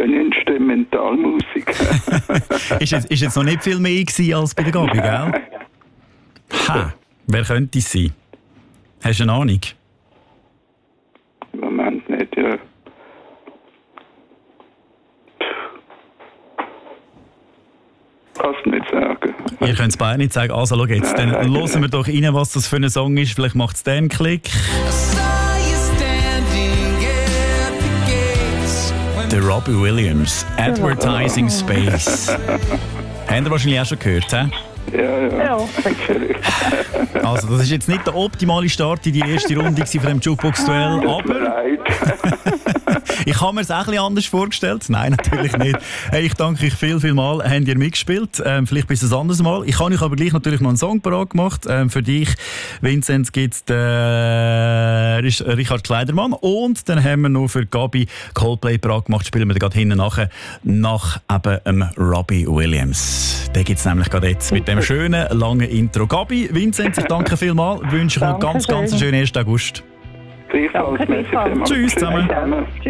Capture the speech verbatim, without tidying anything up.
schöne Instrumentalmusik. ist, jetzt, ist jetzt noch nicht viel mehr gewesen als bei der Gabi, gell? Ha, wer könnte es sein? Hast du eine Ahnung? Im Moment nicht, ja. Kannst du nicht sagen. Ihr könnt es beide nicht sagen. Also, schau jetzt, dann hören wir doch rein, was das für ein Song ist. Vielleicht macht es dann einen Klick. Der Robbie Williams, Advertising Space. Habt ihr wahrscheinlich auch schon gehört, hä? Ja, ja. Ja, Natürlich. Also, das ist jetzt nicht der optimale Start in die erste Runde von dem Jukebox-Duell, aber Leid. ich habe mir es auch ein bisschen anders vorgestellt. Nein, natürlich nicht. Hey, ich danke euch viel, viel mal. Habt ihr mitgespielt? Ähm, vielleicht bis ein anderes Mal. Ich habe euch aber gleich natürlich noch einen Song parat gemacht. Ähm, für dich, Vinzenz, gibt es den Richard Kleidermann. Und dann haben wir noch für Gabi Coldplay parat gemacht. Spielen wir gerade hinten nachher nach eben ähm, Robbie Williams. Den gibt es nämlich gerade jetzt mit dem schönen, langen Intro. Gabi, Vinzenz, ich danke vielmals. Wünsche euch noch ganz, ganz einen schönen ersten August. Gleichfalls. Danke, Merci vielmals. Tschüss zusammen. Tschüss.